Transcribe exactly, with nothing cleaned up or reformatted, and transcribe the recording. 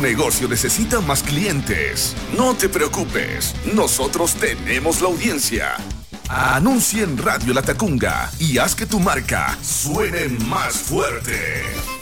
negocio necesita más clientes. No te preocupes, nosotros tenemos la audiencia. Anuncia en Radio La Tacunga y haz que tu marca suene más fuerte.